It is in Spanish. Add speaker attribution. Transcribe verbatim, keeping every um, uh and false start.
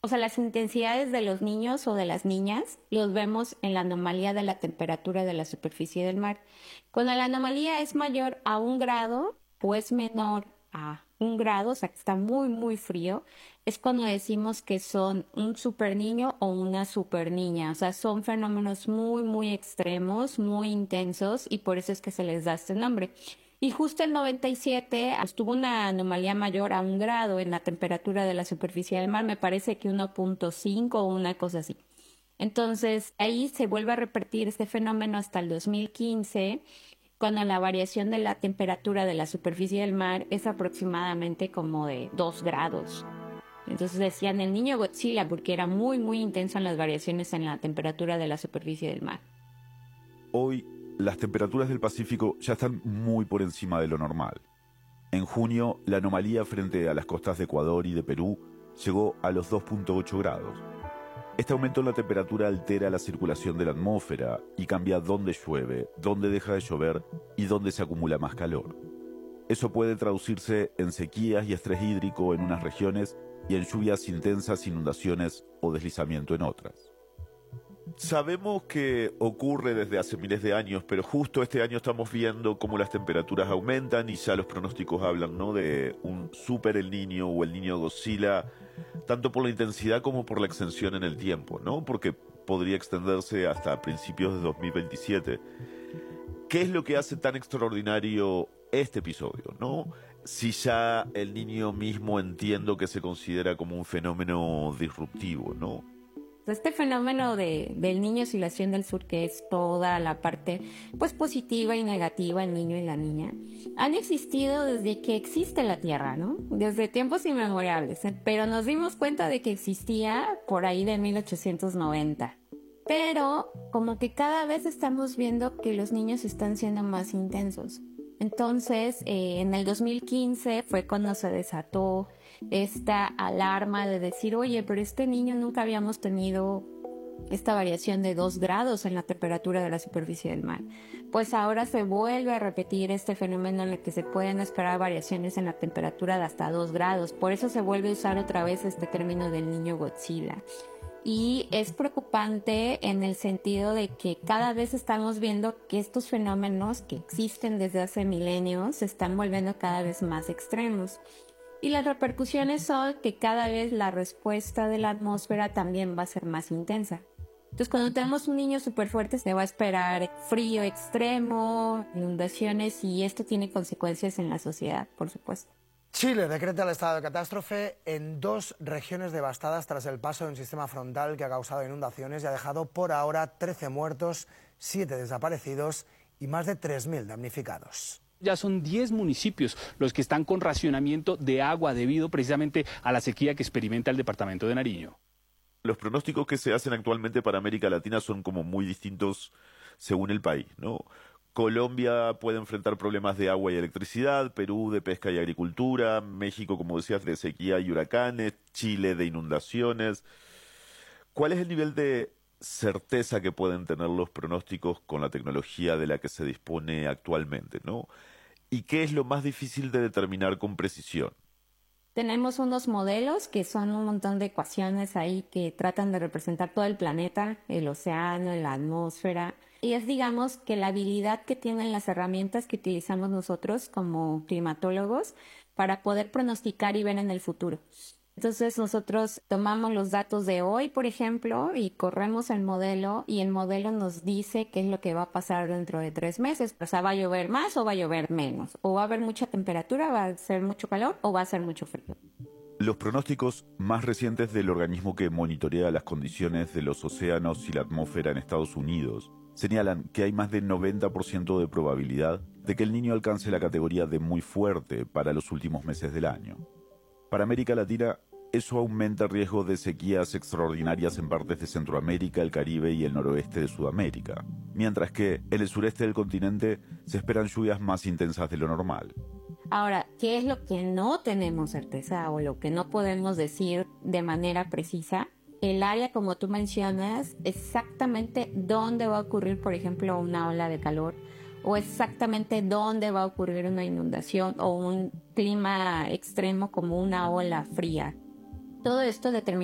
Speaker 1: O sea, las intensidades de los niños o de las niñas los vemos en la anomalía de la temperatura de la superficie del mar. Cuando la anomalía es mayor a un grado o es menor a un grado, o sea, que está muy, muy frío, es cuando decimos que son un super niño o una super niña. O sea, son fenómenos muy, muy extremos, muy intensos y por eso es que se les da este nombre. Y justo en noventa y siete estuvo una anomalía mayor a un grado en la temperatura de la superficie del mar, me parece que uno punto cinco o una cosa así. Entonces ahí se vuelve a repetir este fenómeno hasta el dos mil quince, cuando la variación de la temperatura de la superficie del mar es aproximadamente como de dos grados. Entonces decían el niño Godzilla porque era muy, muy intenso en las variaciones en la temperatura de la superficie del mar.
Speaker 2: Hoy, las temperaturas del Pacífico ya están muy por encima de lo normal. En junio, la anomalía frente a las costas de Ecuador y de Perú llegó a los dos punto ocho grados. Este aumento en la temperatura altera la circulación de la atmósfera y cambia dónde llueve, dónde deja de llover y dónde se acumula más calor. Eso puede traducirse en sequías y estrés hídrico en unas regiones y en lluvias intensas, inundaciones o deslizamiento en otras. Sabemos que ocurre desde hace miles de años, pero justo este año estamos viendo cómo las temperaturas aumentan y ya los pronósticos hablan, ¿no?, de un super El Niño o El Niño Godzilla, tanto por la intensidad como por la extensión en el tiempo, ¿no? Porque podría extenderse hasta principios de dos mil veintisiete. ¿Qué es lo que hace tan extraordinario este episodio, no? Si ya El Niño mismo entiendo que se considera como un fenómeno disruptivo, ¿no?
Speaker 1: Este fenómeno de, del niño oscilación del sur, que es toda la parte pues positiva y negativa, el niño y la niña, han existido desde que existe la Tierra, ¿no? Desde tiempos inmemorables, pero nos dimos cuenta de que existía por ahí de mil ochocientos noventa. Pero como que cada vez estamos viendo que los niños están siendo más intensos. Entonces, eh, en el dos mil quince fue cuando se desató esta alarma de decir, oye, pero este niño nunca habíamos tenido esta variación de dos grados en la temperatura de la superficie del mar. Pues ahora se vuelve a repetir este fenómeno en el que se pueden esperar variaciones en la temperatura de hasta dos grados. Por eso se vuelve a usar otra vez este término del niño Godzilla. Y es preocupante en el sentido de que cada vez estamos viendo que estos fenómenos que existen desde hace milenios se están volviendo cada vez más extremos. Y las repercusiones son que cada vez la respuesta de la atmósfera también va a ser más intensa. Entonces, cuando tenemos un niño súper fuerte, se va a esperar frío extremo, inundaciones, y esto tiene consecuencias en la sociedad, por supuesto.
Speaker 3: Chile decreta el estado de catástrofe en dos regiones devastadas tras el paso de un sistema frontal que ha causado inundaciones y ha dejado por ahora trece muertos, siete desaparecidos y más de tres mil damnificados.
Speaker 4: Ya son diez municipios los que están con racionamiento de agua debido precisamente a la sequía que experimenta el departamento de Nariño.
Speaker 2: Los pronósticos que se hacen actualmente para América Latina son como muy distintos según el país, ¿no? Colombia puede enfrentar problemas de agua y electricidad, Perú de pesca y agricultura, México, como decías, de sequía y huracanes, Chile de inundaciones. ¿Cuál es el nivel de certeza que pueden tener los pronósticos con la tecnología de la que se dispone actualmente, ¿no? ¿Y qué es lo más difícil de determinar con precisión?
Speaker 1: Tenemos unos modelos que son un montón de ecuaciones ahí que tratan de representar todo el planeta, el océano, la atmósfera. Y es, digamos, que la habilidad que tienen las herramientas que utilizamos nosotros como climatólogos para poder pronosticar y ver en el futuro. Entonces nosotros tomamos los datos de hoy, por ejemplo, y corremos el modelo, y el modelo nos dice qué es lo que va a pasar dentro de tres meses. O sea, ¿va a llover más o va a llover menos? ¿O va a haber mucha temperatura, va a ser mucho calor o va a ser mucho frío?
Speaker 2: Los pronósticos más recientes del organismo que monitorea las condiciones de los océanos y la atmósfera en Estados Unidos señalan que hay más del noventa por ciento de probabilidad de que el niño alcance la categoría de muy fuerte para los últimos meses del año. Para América Latina, eso aumenta el riesgo de sequías extraordinarias en partes de Centroamérica, el Caribe y el noroeste de Sudamérica, mientras que en el sureste del continente se esperan lluvias más intensas de lo normal.
Speaker 1: Ahora, ¿qué es lo que no tenemos certeza o lo que no podemos decir de manera precisa? El área, como tú mencionas, exactamente dónde va a ocurrir, por ejemplo, una ola de calor, o exactamente dónde va a ocurrir una inundación o un clima extremo como una ola fría. Todo esto determina